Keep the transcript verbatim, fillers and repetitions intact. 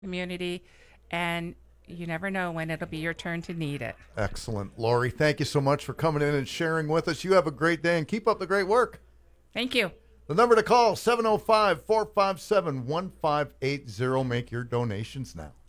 community, and you never know when it'll be your turn to need it. Excellent. Lori, thank you so much for coming in and sharing with us. You have a great day and keep up the great work. Thank you. The number to call, seven oh five, four five seven, one five eight zero. Make your donations now.